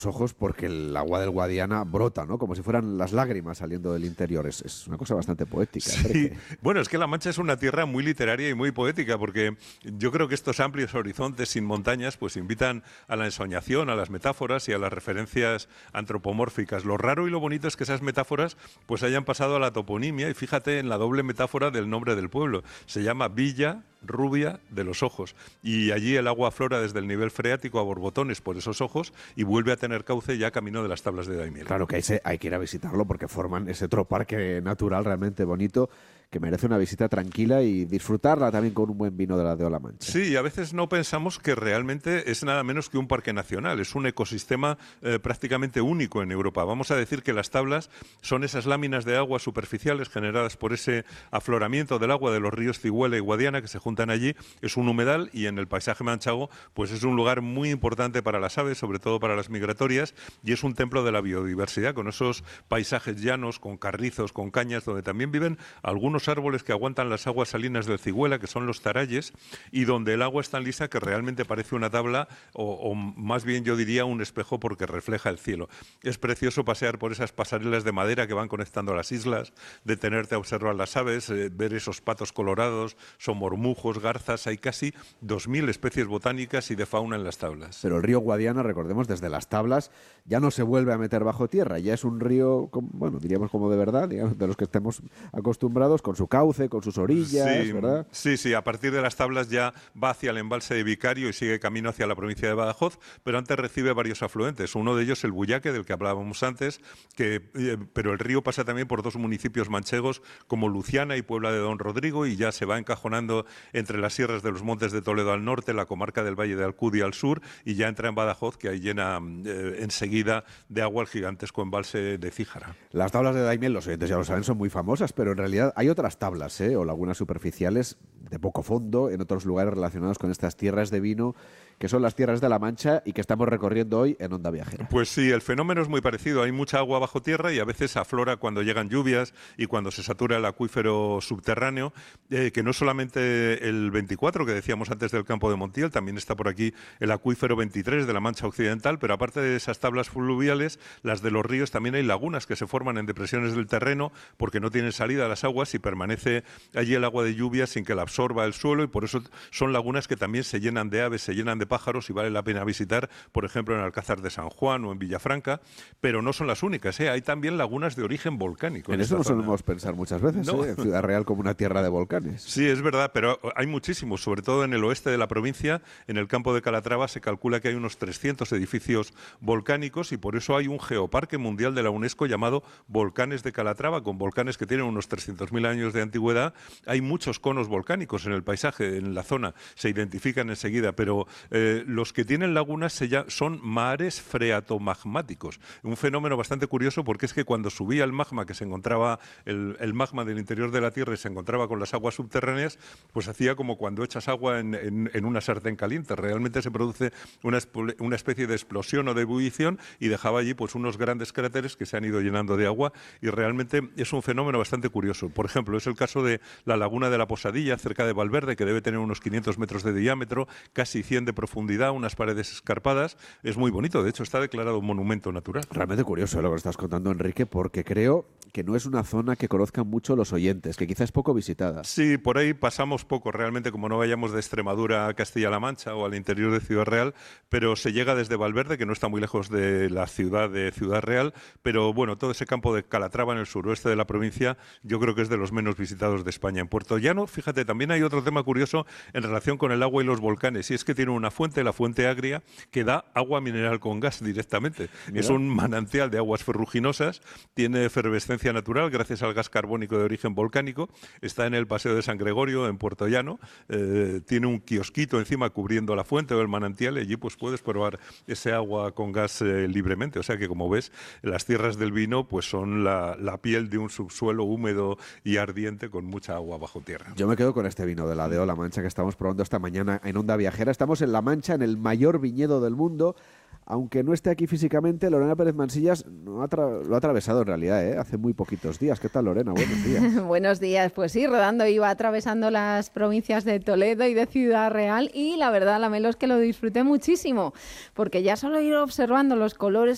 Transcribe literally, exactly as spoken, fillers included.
ojos porque el agua del Guadiana brota, ¿no? Como si fueran las lágrimas saliendo del interior. Es, es una cosa bastante poética. Sí, bueno, es que La Mancha es una tierra muy literaria y muy poética, porque yo creo que estos amplios horizontes sin montañas pues invitan a la ensoñación, a las metáforas y a las referencias antropomórficas. Lo raro y lo bonito es que esas metáforas pues hayan pasado a la toponimia, y fíjate en la doble metáfora del nombre del pueblo. Se llama Villa Rubia de los Ojos, y allí el agua aflora desde el nivel freático a borbotones por esos ojos y vuelve a tener cauce ya camino de las tablas de Daimiel. Claro que hay, se, hay que ir a visitarlo porque forman ese otro parque natural realmente bonito que merece una visita tranquila y disfrutarla también con un buen vino de la de La Mancha. Sí, y a veces no pensamos que realmente es nada menos que un parque nacional, es un ecosistema eh, prácticamente único en Europa. Vamos a decir que las tablas son esas láminas de agua superficiales generadas por ese afloramiento del agua de los ríos Ciguela y Guadiana que se juntan allí. Es un humedal, y en el paisaje manchego pues es un lugar muy importante para las aves, sobre todo para las migratorias, y es un templo de la biodiversidad, con esos paisajes llanos, con carrizos, con cañas, donde también viven algunos árboles que aguantan las aguas salinas del Ciguela, que son los taralles, y donde el agua es tan lisa que realmente parece una tabla, o, o más bien yo diría un espejo, porque refleja el cielo. Es precioso pasear por esas pasarelas de madera que van conectando las islas, detenerte a observar las aves, eh, ver esos patos colorados, somormujos, garzas. Hay casi dos mil especies botánicas y de fauna en las tablas. Pero el río Guadiana, recordemos, desde las tablas ya no se vuelve a meter bajo tierra, ya es un río, bueno, diríamos como de verdad, digamos, de los que estemos acostumbrados, con su cauce, con sus orillas, sí, ¿verdad? Sí, sí, a partir de las tablas ya va hacia el embalse de Vicario y sigue camino hacia la provincia de Badajoz, pero antes recibe varios afluentes. Uno de ellos el Buyaque, del que hablábamos antes, que, eh, pero el río pasa también por dos municipios manchegos como Luciana y Puebla de Don Rodrigo, y ya se va encajonando entre las sierras de los Montes de Toledo al norte, la comarca del Valle de Alcudia al sur, y ya entra en Badajoz, que ahí llena eh, enseguida de agua el gigantesco embalse de Cíjara. Las tablas de Daimiel, los oyentes ya lo saben, son muy famosas, pero en realidad hay otras tablas, ¿eh? O lagunas superficiales de poco fondo en otros lugares relacionados con estas tierras de vino, que son las tierras de La Mancha y que estamos recorriendo hoy en Onda Viajera. Pues sí, el fenómeno es muy parecido. Hay mucha agua bajo tierra y a veces aflora cuando llegan lluvias y cuando se satura el acuífero subterráneo, eh, que no solamente el veinticuatro que decíamos antes del campo de Montiel, también está por aquí el acuífero veintitrés de la Mancha Occidental, pero aparte de esas tablas fluviales, las de los ríos, también hay lagunas que se forman en depresiones del terreno porque no tienen salida a las aguas y permanece allí el agua de lluvia sin que la absorba el suelo, y por eso son lagunas que también se llenan de aves, se llenan de pájaros, y vale la pena visitar, por ejemplo, en Alcázar de San Juan o en Villafranca, pero no son las únicas, ¿eh? Hay también lagunas de origen volcánico. En, en eso no solemos pensar muchas veces, no. ¿eh? En Ciudad Real como una tierra de volcanes. Sí, es verdad, pero hay muchísimos, sobre todo en el oeste de la provincia. En el campo de Calatrava se calcula que hay unos trescientos edificios volcánicos, y por eso hay un geoparque mundial de la UNESCO llamado Volcanes de Calatrava, con volcanes que tienen unos trescientos mil años de antigüedad. Hay muchos conos volcánicos en el paisaje, en la zona, se identifican enseguida, pero eh, los que tienen lagunas se llaman, son mares freatomagmáticos. Un fenómeno bastante curioso, porque es que cuando subía el magma, que se encontraba, el, el magma del interior de la Tierra, y se encontraba con las aguas subterráneas, pues hacía como cuando echas agua en, en, en una sartén caliente. Realmente se produce una, una especie de explosión o de ebullición, y dejaba allí pues unos grandes cráteres que se han ido llenando de agua, y realmente es un fenómeno bastante curioso. Por ejemplo, es el caso de la laguna de la Posadilla, cerca de Valverde, que debe tener unos quinientos metros de diámetro, casi cien de profundidad, unas paredes escarpadas. Es muy bonito, de hecho está declarado un monumento natural. Realmente curioso lo que estás contando, Enrique, porque creo que no es una zona que conozcan mucho los oyentes, que quizás es poco visitada. Sí, por ahí pasamos poco, realmente, como no vayamos de Extremadura a Castilla-La Mancha o al interior de Ciudad Real, pero se llega desde Valverde, que no está muy lejos de la ciudad de Ciudad Real, pero bueno, todo ese campo de Calatrava en el suroeste de la provincia, yo creo que es de los menos visitados de España. En Puerto Llano, fíjate, también hay otro tema curioso en relación con el agua y los volcanes, y es que tiene una fuente, la fuente Agria, que da agua mineral con gas directamente. Mira. Es un manantial de aguas ferruginosas, tiene efervescencia natural gracias al gas carbónico de origen volcánico, está en el Paseo de San Gregorio, en Puerto Llano, eh, tiene un kiosquito encima cubriendo la fuente o el manantial, y allí pues puedes probar ese agua con gas eh, libremente. O sea que, como ves, las tierras del vino pues son la, la piel de un subsuelo húmedo y ardiente con mucha agua bajo tierra. Yo me quedo con este vino de la de La Mancha que estamos probando esta mañana en Onda Viajera. Estamos en La Mancha, en el mayor viñedo del mundo. Aunque no esté aquí físicamente, Lorena Pérez Mansillas no ha lo ha atravesado en realidad, ¿eh? Hace muy poquitos días. ¿Qué tal, Lorena? Buenos días. Buenos días. Pues sí, rodando iba atravesando las provincias de Toledo y de Ciudad Real, y la verdad, la Melo, es que lo disfruté muchísimo, porque ya solo ir observando los colores